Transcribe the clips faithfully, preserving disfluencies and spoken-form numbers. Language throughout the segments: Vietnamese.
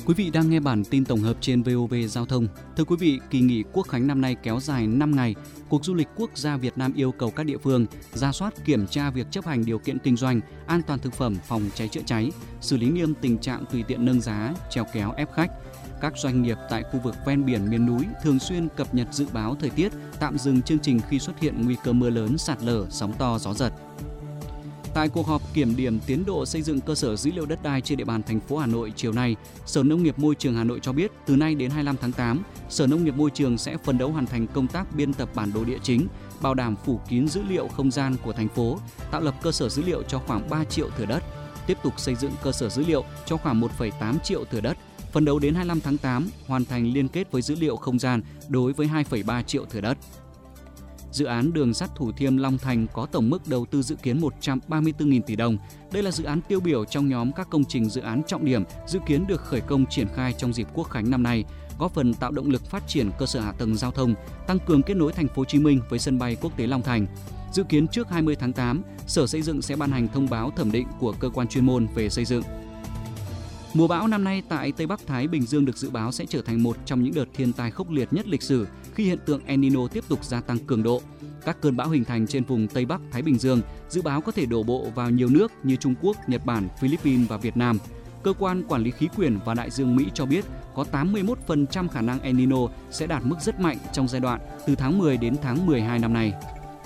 Quý vị đang nghe bản tin tổng hợp trên vê o vê Giao thông. Thưa quý vị, kỳ nghỉ Quốc khánh năm nay kéo dài năm ngày. Cục Du lịch Quốc gia Việt Nam yêu cầu các địa phương rà soát kiểm tra việc chấp hành điều kiện kinh doanh, an toàn thực phẩm, phòng cháy chữa cháy, xử lý nghiêm tình trạng tùy tiện nâng giá, treo kéo ép khách. Các doanh nghiệp tại khu vực ven biển miền núi thường xuyên cập nhật dự báo thời tiết, tạm dừng chương trình khi xuất hiện nguy cơ mưa lớn, sạt lở, sóng to, gió giật. Tại cuộc họp kiểm điểm tiến độ xây dựng cơ sở dữ liệu đất đai trên địa bàn thành phố Hà Nội chiều nay, Sở Nông nghiệp Môi trường Hà Nội cho biết từ nay đến hai mươi lăm tháng tám, Sở Nông nghiệp Môi trường sẽ phấn đấu hoàn thành công tác biên tập bản đồ địa chính, bảo đảm phủ kín dữ liệu không gian của thành phố, tạo lập cơ sở dữ liệu cho khoảng ba triệu thửa đất, tiếp tục xây dựng cơ sở dữ liệu cho khoảng một phẩy tám triệu thửa đất, phấn đấu đến hai mươi lăm tháng tám hoàn thành liên kết với dữ liệu không gian đối với hai phẩy ba triệu thửa đất. Dự án đường sắt Thủ Thiêm - Long Thành có tổng mức đầu tư dự kiến một trăm ba mươi tư nghìn tỷ đồng. Đây là dự án tiêu biểu trong nhóm các công trình dự án trọng điểm dự kiến được khởi công triển khai trong dịp Quốc khánh năm nay, góp phần tạo động lực phát triển cơ sở hạ tầng giao thông, tăng cường kết nối thành phố Hồ Chí Minh với sân bay quốc tế Long Thành. Dự kiến trước hai mươi tháng tám, Sở Xây dựng sẽ ban hành thông báo thẩm định của cơ quan chuyên môn về xây dựng. Mùa bão năm nay tại Tây Bắc Thái Bình Dương được dự báo sẽ trở thành một trong những đợt thiên tai khốc liệt nhất lịch sử khi hiện tượng El Nino tiếp tục gia tăng cường độ. Các cơn bão hình thành trên vùng Tây Bắc Thái Bình Dương dự báo có thể đổ bộ vào nhiều nước như Trung Quốc, Nhật Bản, Philippines và Việt Nam. Cơ quan Quản lý khí quyển và Đại dương Mỹ cho biết có tám mươi mốt phần trăm khả năng El Nino sẽ đạt mức rất mạnh trong giai đoạn từ tháng mười đến tháng mười hai năm nay.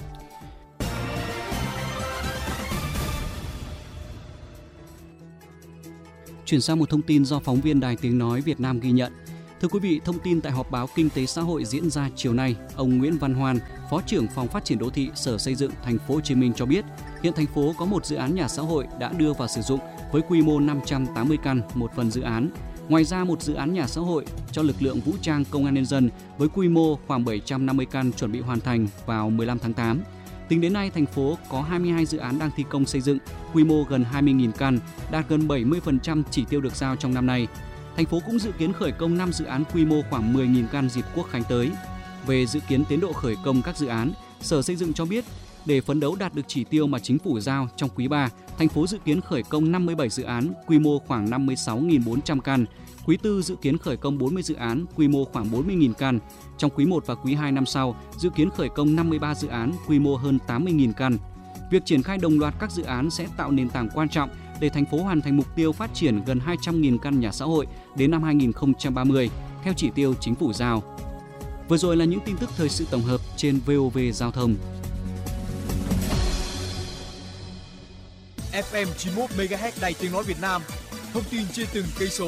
Chuyển sang một thông tin do phóng viên Đài Tiếng Nói Việt Nam ghi nhận. Thưa quý vị, thông tin tại họp báo Kinh tế xã hội diễn ra chiều nay, ông Nguyễn Văn Hoan, Phó trưởng Phòng Phát triển Đô thị Sở Xây dựng Thành phố Hồ Chí Minh cho biết, hiện thành phố có một dự án nhà xã hội đã đưa vào sử dụng với quy mô năm trăm tám mươi căn một phần dự án. Ngoài ra, một dự án nhà xã hội cho lực lượng vũ trang Công an Nhân dân với quy mô khoảng bảy trăm năm mươi căn chuẩn bị hoàn thành vào mười lăm tháng tám. Tính đến nay, thành phố có hai mươi hai dự án đang thi công xây dựng, quy mô gần hai mươi nghìn căn, đạt gần bảy mươi phần trăm chỉ tiêu được giao trong năm nay. Thành phố cũng dự kiến khởi công năm dự án quy mô khoảng mười nghìn căn dịp Quốc khánh tới. Về dự kiến tiến độ khởi công các dự án, Sở Xây dựng cho biết, để phấn đấu đạt được chỉ tiêu mà chính phủ giao trong quý ba, thành phố dự kiến khởi công năm mươi bảy dự án, quy mô khoảng năm mươi sáu nghìn bốn trăm căn. Quý tư dự kiến khởi công bốn mươi dự án, quy mô khoảng bốn mươi nghìn căn. Trong quý một và quý hai năm sau, dự kiến khởi công năm mươi ba dự án, quy mô hơn tám mươi nghìn căn. Việc triển khai đồng loạt các dự án sẽ tạo nền tảng quan trọng để thành phố hoàn thành mục tiêu phát triển gần hai trăm nghìn căn nhà xã hội đến năm hai nghìn không trăm ba mươi, theo chỉ tiêu chính phủ giao. Vừa rồi là những tin tức thời sự tổng hợp trên vê o vê Giao thông. ép em chín mươi mốt mê ga héc Đài Tiếng Nói Việt Nam, thông tin trên từng cây số.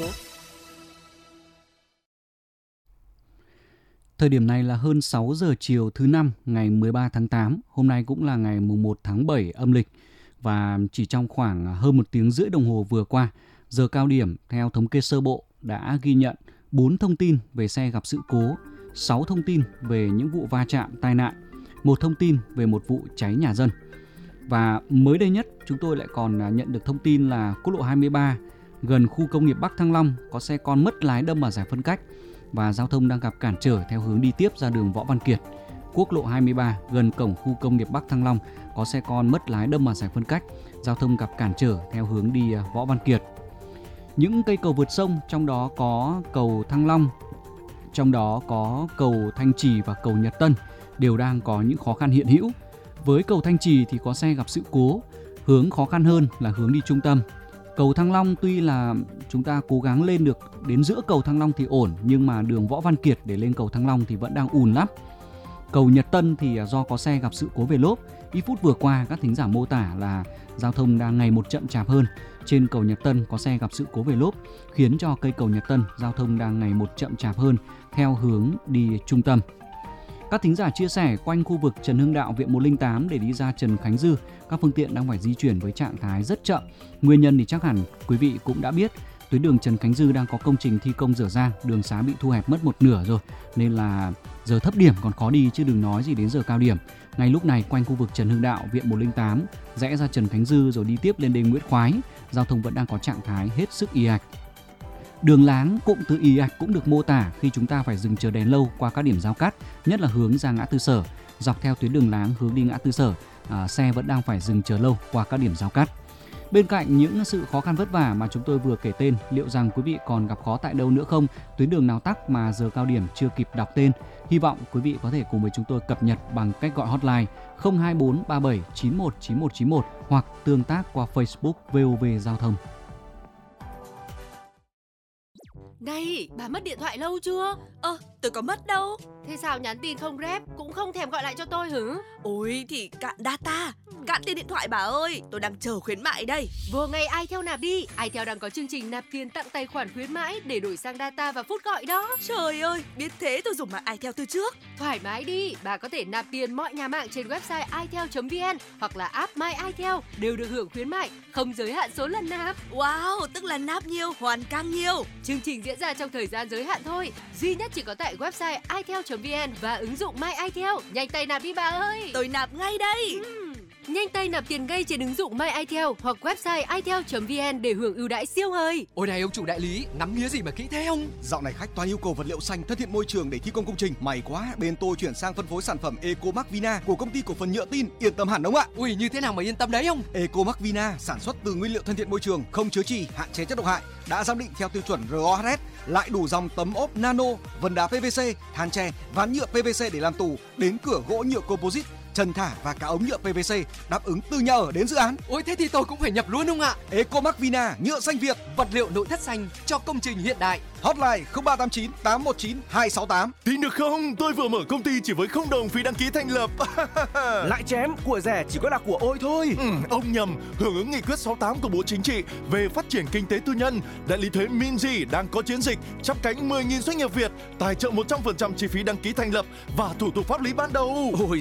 Thời điểm này là hơn sáu giờ chiều thứ năm ngày mười ba tháng tám, hôm nay cũng là ngày mùng một tháng bảy âm lịch. Và chỉ trong khoảng hơn một tiếng rưỡi đồng hồ vừa qua, giờ cao điểm theo thống kê sơ bộ đã ghi nhận bốn thông tin về xe gặp sự cố, sáu thông tin về những vụ va chạm tai nạn, một thông tin về một vụ cháy nhà dân. Và mới đây nhất chúng tôi lại còn nhận được thông tin là quốc lộ hai mươi ba gần khu công nghiệp Bắc Thăng Long có xe con mất lái đâm vào giải phân cách và giao thông đang gặp cản trở theo hướng đi tiếp ra đường Võ Văn Kiệt. Quốc lộ hai mươi ba gần cổng khu công nghiệp Bắc Thăng Long có xe con mất lái đâm vào giải phân cách, giao thông gặp cản trở theo hướng đi Võ Văn Kiệt. Những cây cầu vượt sông, trong đó có cầu Thăng Long, trong đó có cầu Thanh Trì và cầu Nhật Tân đều đang có những khó khăn hiện hữu. Với cầu Thanh Trì thì có xe gặp sự cố, hướng khó khăn hơn là hướng đi trung tâm. Cầu Thăng Long tuy là chúng ta cố gắng lên được đến giữa cầu Thăng Long thì ổn, nhưng mà đường Võ Văn Kiệt để lên cầu Thăng Long thì vẫn đang ùn lắm. Cầu Nhật Tân thì do có xe gặp sự cố về lốp, ít phút vừa qua các thính giả mô tả là giao thông đang ngày một chậm chạp hơn. Trên cầu Nhật Tân có xe gặp sự cố về lốp, khiến cho cây cầu Nhật Tân giao thông đang ngày một chậm chạp hơn theo hướng đi trung tâm. Các thính giả chia sẻ quanh khu vực Trần Hưng Đạo, Viện một không tám để đi ra Trần Khánh Dư, các phương tiện đang phải di chuyển với trạng thái rất chậm. Nguyên nhân thì chắc hẳn quý vị cũng đã biết, tuyến đường Trần Khánh Dư đang có công trình thi công dở dang, đường xá bị thu hẹp mất một nửa rồi, nên là giờ thấp điểm còn khó đi chứ đừng nói gì đến giờ cao điểm. Ngay lúc này quanh khu vực Trần Hưng Đạo, Viện một không tám rẽ ra Trần Khánh Dư rồi đi tiếp lên đê Nguyễn Khoái, giao thông vẫn đang có trạng thái hết sức ì ạch. Đường láng cụm từ ì ạch cũng được mô tả khi chúng ta phải dừng chờ đèn lâu qua các điểm giao cắt, nhất là hướng ra ngã tư Sở. Dọc theo tuyến đường láng hướng đi ngã tư Sở, à, xe vẫn đang phải dừng chờ lâu qua các điểm giao cắt. Bên cạnh những sự khó khăn vất vả mà chúng tôi vừa kể tên, liệu rằng quý vị còn gặp khó tại đâu nữa không? Tuyến đường nào tắc mà giờ cao điểm chưa kịp đọc tên? Hy vọng quý vị có thể cùng với chúng tôi cập nhật bằng cách gọi hotline không hai bốn ba bảy chín một chín một chín một hoặc tương tác qua Facebook vê o vê Giao thông. Này, bà mất điện thoại lâu chưa? Ơ, tôi có mất đâu. Thế sao nhắn tin không rep, cũng không thèm gọi lại cho tôi hử? Ôi thì cạn data, cạn tiền điện thoại bà ơi. Tôi đang chờ khuyến mại đây. Vừa ngày iTel nạp đi. iTel đang có chương trình nạp tiền tặng tài khoản khuyến mãi để đổi sang data và phút gọi đó. Trời ơi, biết thế tôi dùng mạng iTel từ trước. Thoải mái đi, bà có thể nạp tiền mọi nhà mạng trên website itel chấm vn hoặc là app My iTel đều được hưởng khuyến mại, không giới hạn số lần nạp. Wow, tức là nạp nhiều, hoàn càng nhiều. Chương trình diễn ra trong thời gian giới hạn thôi, duy nhất chỉ có tại website itel chấm vn và ứng dụng My iTel. Nhanh tay nạp đi bà ơi. Tôi nạp ngay đây. Uhm. Nhanh tay nạp tiền ngay trên ứng dụng My iTel hoặc website itel chấm vn để hưởng ưu đãi siêu hời. Ôi này ông chủ đại lý, ngắm nghía gì mà kỹ thế ông? Dạo này khách toàn yêu cầu vật liệu xanh thân thiện môi trường để thi công công trình. May quá, bên tôi chuyển sang phân phối sản phẩm Ecomac Vina của công ty cổ phần nhựa tin, yên tâm hẳn ông ạ. Ui, như thế nào mà yên tâm đấy ông? Ecomac Vina sản xuất từ nguyên liệu thân thiện môi trường, không chứa chì, hạn chế chất độc hại, đã giám định theo tiêu chuẩn rờ o hát ét, lại đủ dòng tấm ốp nano, vân đá pê vê xê, than tre, ván nhựa pê vê xê để làm tủ, đến cửa gỗ nhựa composite, trần thả và cả ống nhựa pê vê xê đáp ứng từ nhà ở đến dự án. Ôi thế thì tôi cũng phải nhập luôn ông ạ. Ecomac Vina, nhựa xanh Việt, vật liệu nội thất xanh cho công trình hiện đại. Hotline không ba tám chín tám một chín hai sáu tám. Tin được không? Tôi vừa mở công ty chỉ với không đồng phí đăng ký thành lập. Lại chém, của rẻ chỉ có là của ôi thôi. Ừ, ông nhầm. Hưởng ứng nghị quyết sáu mươi tám của Bộ Chính trị về phát triển kinh tế tư nhân, đại lý thuế Minzy đang có chiến dịch chắp cánh mười nghìn doanh nghiệp Việt, tài trợ một trăm phần trăm chi phí đăng ký thành lập và thủ tục pháp lý ban đầu. Ôi